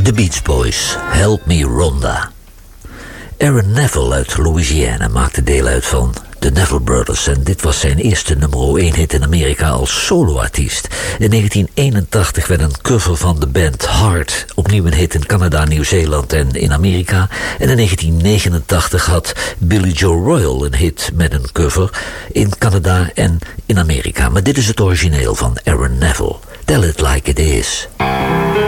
The Beach Boys, Help Me Rhonda. Aaron Neville uit Louisiana maakte deel uit van de Neville Brothers en dit was zijn eerste nummer 1 hit in Amerika als soloartiest. In 1981 werd een cover van de band Heart opnieuw een hit in Canada, Nieuw-Zeeland en in Amerika. En in 1989 had Billy Joe Royal een hit met een cover in Canada en in Amerika. Maar dit is het origineel van Aaron Neville. Tell It Like It Is.